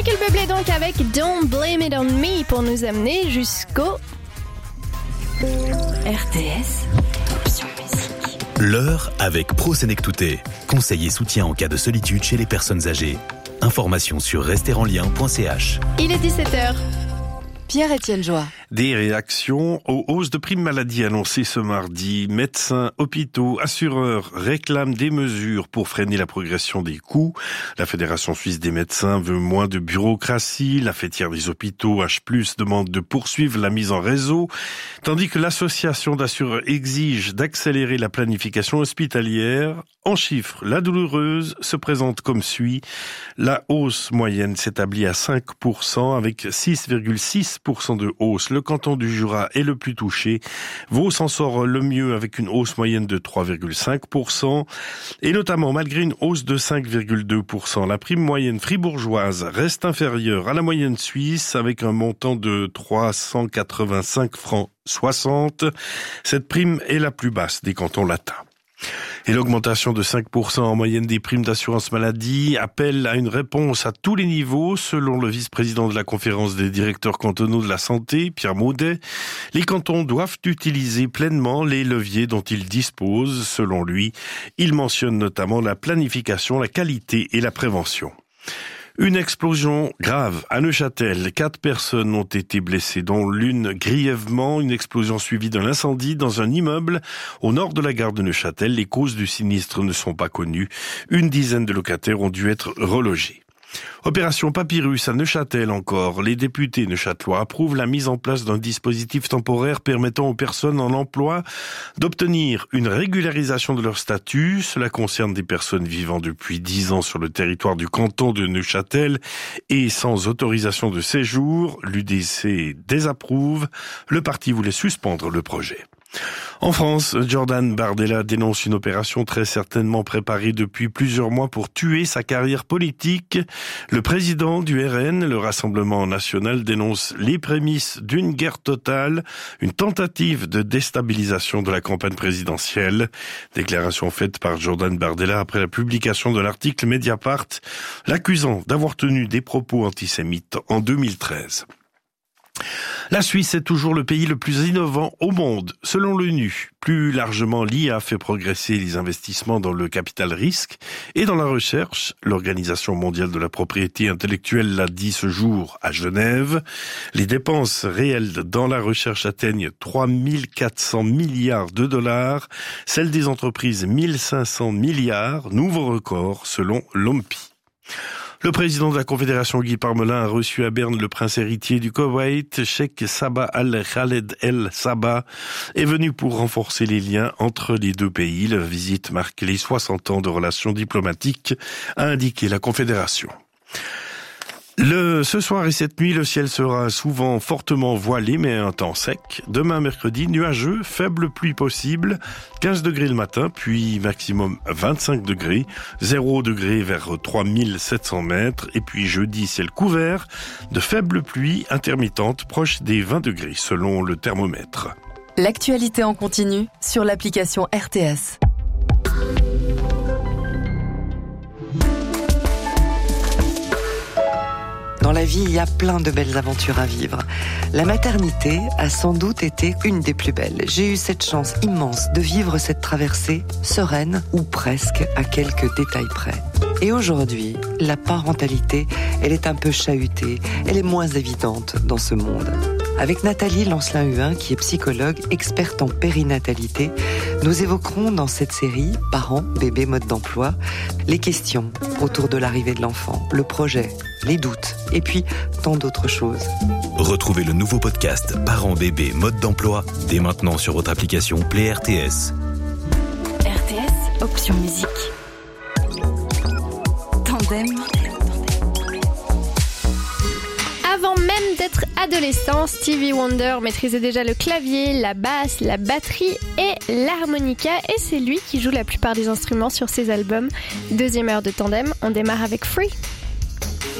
Michael Bublé donc avec Don't Blame It On Me pour nous amener jusqu'au RTS, option musique. L'heure avec ProSenectouté. Conseil et soutien en cas de solitude chez les personnes âgées. Informations sur resterenlien.ch. Il est 17h. Pierre-Étienne Joie. Des réactions aux hausses de primes maladie annoncées ce mardi. Médecins, hôpitaux, assureurs réclament des mesures pour freiner la progression des coûts. La Fédération suisse des médecins veut moins de bureaucratie. La fêtière des hôpitaux H+, demande de poursuivre la mise en réseau. Tandis que l'association d'assureurs exige d'accélérer la planification hospitalière. En chiffres, la douloureuse se présente comme suit. La hausse moyenne s'établit à 5% avec 6,6% de hausse. Le canton du Jura est le plus touché. Vaud s'en sort le mieux avec une hausse moyenne de 3,5%. Et notamment, malgré une hausse de 5,2%, la prime moyenne fribourgeoise reste inférieure à la moyenne suisse avec un montant de 385 francs 60. Cette prime est la plus basse des cantons latins. Et l'augmentation de 5% en moyenne des primes d'assurance maladie appelle à une réponse à tous les niveaux. Selon le vice-président de la conférence des directeurs cantonaux de la santé, Pierre Maudet, les cantons doivent utiliser pleinement les leviers dont ils disposent. Selon lui, il mentionne notamment la planification, la qualité et la prévention. Une explosion grave à Neuchâtel. 4 personnes ont été blessées, dont l'une grièvement. Une explosion suivie d'un incendie dans un immeuble au nord de la gare de Neuchâtel. Les causes du sinistre ne sont pas connues. Une dizaine de locataires ont dû être relogés. Opération Papyrus à Neuchâtel encore. Les députés neuchâtelois approuvent la mise en place d'un dispositif temporaire permettant aux personnes en emploi d'obtenir une régularisation de leur statut. Cela concerne des personnes vivant depuis 10 ans sur le territoire du canton de Neuchâtel et sans autorisation de séjour. L'UDC désapprouve. Le parti voulait suspendre le projet. En France, Jordan Bardella dénonce une opération très certainement préparée depuis plusieurs mois pour tuer sa carrière politique. Le président du RN, le Rassemblement national, dénonce les prémices d'une guerre totale, une tentative de déstabilisation de la campagne présidentielle. Déclaration faite par Jordan Bardella après la publication de l'article Mediapart, l'accusant d'avoir tenu des propos antisémites en 2013. La Suisse est toujours le pays le plus innovant au monde, selon l'ONU. Plus largement, l'IA fait progresser les investissements dans le capital risque et dans la recherche. L'Organisation mondiale de la propriété intellectuelle l'a dit ce jour à Genève. Les dépenses réelles dans la recherche atteignent 3 400 milliards de dollars. Celles des entreprises, 1 500 milliards. Nouveau record selon l'OMPI. Le président de la Confédération, Guy Parmelin, a reçu à Berne le prince héritier du Koweït, Cheikh Sabah Al-Khaled El Sabah, est venu pour renforcer les liens entre les deux pays. La visite marque les 60 ans de relations diplomatiques, a indiqué la Confédération. Ce soir et cette nuit, le ciel sera souvent fortement voilé, mais un temps sec. Demain, mercredi, nuageux, faible pluie possible, 15 degrés le matin, puis maximum 25 degrés, 0 degrés vers 3700 mètres, et puis jeudi, ciel couvert, de faibles pluies intermittentes proches des 20 degrés, selon le thermomètre. L'actualité en continu sur l'application RTS. Dans la vie, il y a plein de belles aventures à vivre. La maternité a sans doute été une des plus belles. J'ai eu cette chance immense de vivre cette traversée sereine ou presque à quelques détails près. Et aujourd'hui, la parentalité, elle est un peu chahutée, elle est moins évidente dans ce monde. Avec Nathalie Lancelin-Huin, qui est psychologue, experte en périnatalité, nous évoquerons dans cette série Parents, bébés, mode d'emploi, les questions autour de l'arrivée de l'enfant, le projet, les doutes, et puis tant d'autres choses. Retrouvez le nouveau podcast Parents, bébés, mode d'emploi dès maintenant sur votre application Play RTS. RTS, option musique. Tandem. Avant même d'être adolescent, Stevie Wonder maîtrisait déjà le clavier, la basse, la batterie et l'harmonica, et c'est lui qui joue la plupart des instruments sur ses albums. Deuxième heure de Tandem, on démarre avec Free.